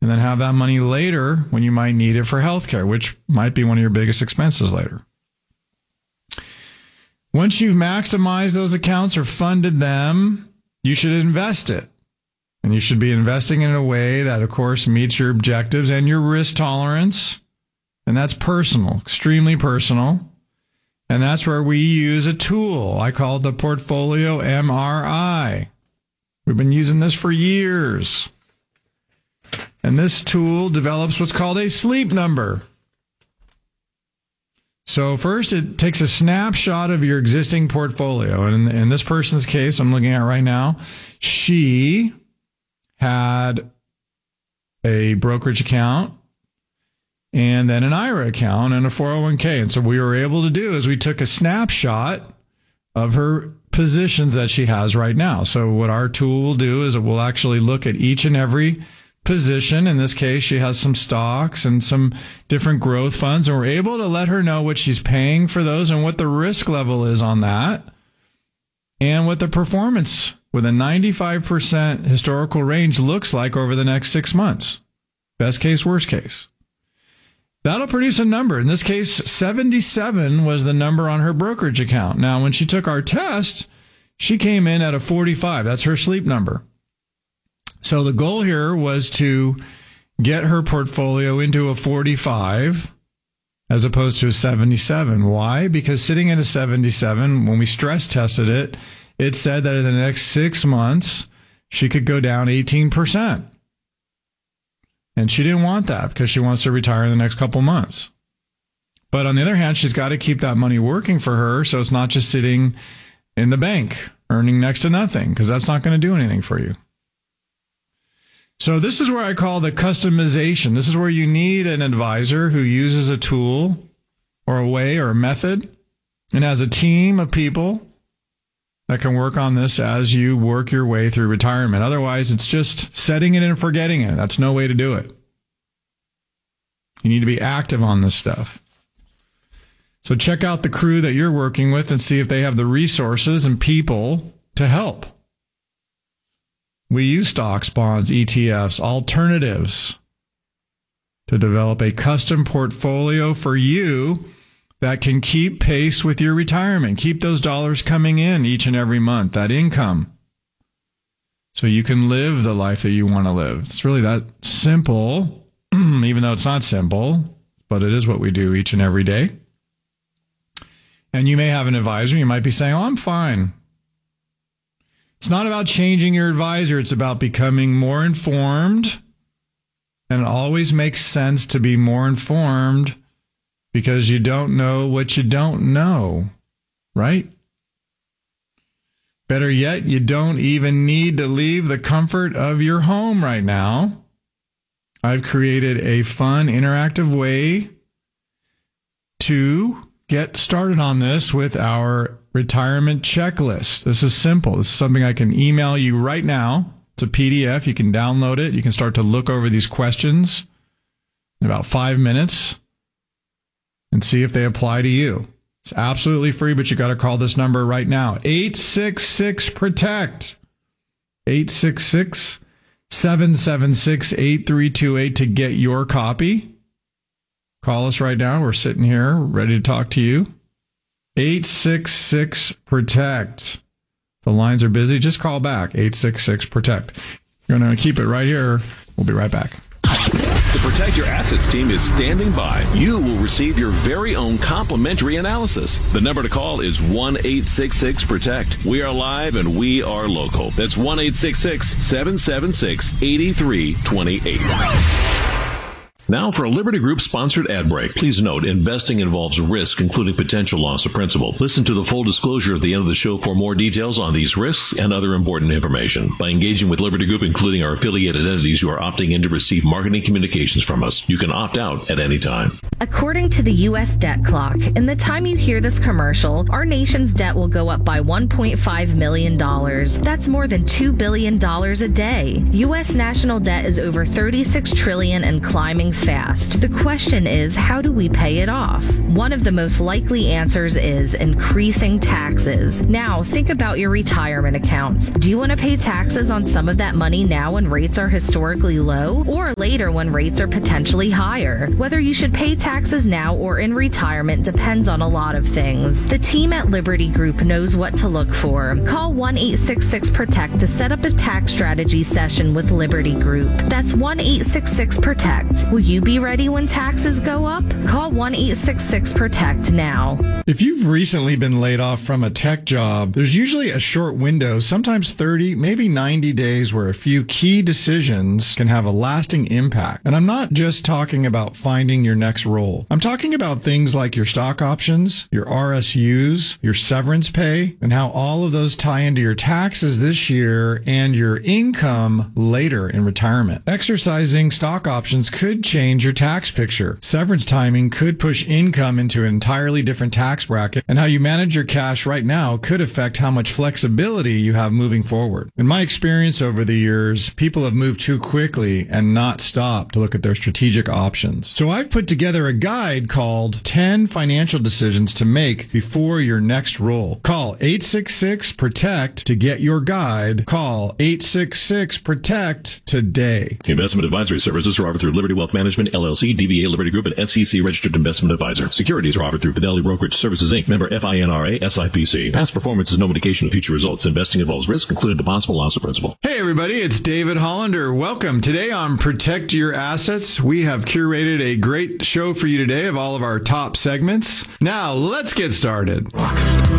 and then have that money later when you might need it for healthcare, which might be one of your biggest expenses later. Once you've maximized those accounts or funded them, you should invest it. And you should be investing in a way that, of course, meets your objectives and your risk tolerance. And that's personal, extremely personal. And that's where we use a tool. I call it the Portfolio MRI. We've been using this for years. And this tool develops what's called a sleep number. So first, it takes a snapshot of your existing portfolio. And in this person's case, I'm looking at right now, she had a brokerage account and then an IRA account and a 401k. And so what we were able to do is we took a snapshot of her positions that she has right now. So what our tool will do is it will actually look at each and every position. In this case, she has some stocks and some different growth funds, and we're able to let her know what she's paying for those and what the risk level is on that and what the performance with a 95% historical range looks like over the next 6 months. Best case, worst case. That'll produce a number. In this case, 77 was the number on her brokerage account. Now, when she took our test, she came in at a 45. That's her sleep number. So the goal here was to get her portfolio into a 45 as opposed to a 77. Why? Because sitting at a 77, when we stress tested it, it said that in the next 6 months, she could go down 18%. And she didn't want that because she wants to retire in the next couple months. But on the other hand, she's got to keep that money working for her, so it's not just sitting in the bank earning next to nothing, because that's not going to do anything for you. So this is where I call the customization. This is where you need an advisor who uses a tool or a way or a method and has a team of people that can work on this as you work your way through retirement. Otherwise, it's just setting it and forgetting it. That's no way to do it. You need to be active on this stuff. So check out the crew that you're working with and see if they have the resources and people to help. We use stocks, bonds, ETFs, alternatives to develop a custom portfolio for you that can keep pace with your retirement. Keep those dollars coming in each and every month, that income, so you can live the life that you want to live. It's really that simple, even though it's not simple, but it is what we do each and every day. And you may have an advisor. You might be saying, oh, I'm fine. It's not about changing your advisor. It's about becoming more informed. And it always makes sense to be more informed because you don't know what you don't know, right? Better yet, you don't even need to leave the comfort of your home right now. I've created a fun, interactive way to get started on this with our retirement checklist. This is simple. This is something I can email you right now. It's a PDF. You can download it. You can start to look over these questions in about 5 minutes and see if they apply to you. It's absolutely free, but you got to call this number right now. 866-PROTECT. 866-776-8328 to get your copy. Call us right now. We're sitting here ready to talk to you. 866-PROTECT. The lines are busy. Just call back. 866-PROTECT. You're going to keep it right here. We'll be right back. The Protect Your Assets team is standing by. You will receive your very own complimentary analysis. The number to call is 1-866-PROTECT. We are live and we are local. That's 1-866-776-8328. Now for a Liberty Group-sponsored ad break. Please note, investing involves risk, including potential loss of principal. Listen to the full disclosure at the end of the show for more details on these risks and other important information. By engaging with Liberty Group, including our affiliated entities, you are opting in to receive marketing communications from us. You can opt out at any time. According to the U.S. Debt Clock, in the time you hear this commercial, our nation's debt will go up by $1.5 million. That's more than $2 billion a day. U.S. national debt is over $36 trillion and climbing fast. The question is, how do we pay it off? One of the most likely answers is increasing taxes. Now, think about your retirement accounts. Do you want to pay taxes on some of that money now when rates are historically low, or later when rates are potentially higher? Whether you should pay taxes now or in retirement depends on a lot of things. The team at Liberty Group knows what to look for. Call 1-866-PROTECT to set up a tax strategy session with Liberty Group. That's 1-866-PROTECT. Will you be ready when taxes go up? Call 1-866-PROTECT now. If you've recently been laid off from a tech job, there's usually a short window, sometimes 30, maybe 90 days, where a few key decisions can have a lasting impact. And I'm not just talking about finding your next role. I'm talking about things like your stock options, your RSUs, your severance pay, and how all of those tie into your taxes this year and your income later in retirement. Exercising stock options could change your tax picture. Severance timing could push income into an entirely different tax bracket, and how you manage your cash right now could affect how much flexibility you have moving forward. In my experience over the years, people have moved too quickly and not stopped to look at their strategic options. So I've put together a guide called 10 Financial Decisions to Make Before Your Next Role. Call 866-PROTECT to get your guide. Call 866-PROTECT today. Investment advisory services are offered through Liberty Wealth Management, LLC, DBA Liberty Group, and SEC Registered Investment Advisor. Securities are offered through Fidelity Brokerage Services, Inc., member FINRA, SIPC. Past performance is no indication of future results. Investing involves risk, including the possible loss of principal. Hey everybody, it's David Hollander. Welcome. Today on Protect Your Assets, we have curated a great show for you today of all of our top segments. Now, let's get started.